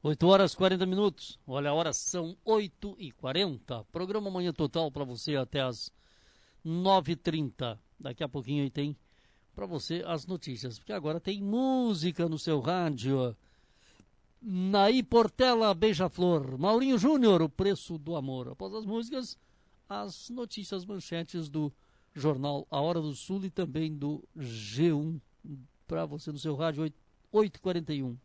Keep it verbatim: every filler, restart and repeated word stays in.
oito horas e quarenta minutos. Olha, a hora são oito e quarenta. Programa Manhã Total para você até as nove e trinta. Daqui a pouquinho aí tem para você as notícias, porque agora tem música no seu rádio. Naí Portela, Beija-Flor, Maurinho Júnior, O Preço do Amor. Após as músicas, as notícias manchetes do jornal A Hora do Sul e também do G um para você no seu rádio oito e quarenta e um.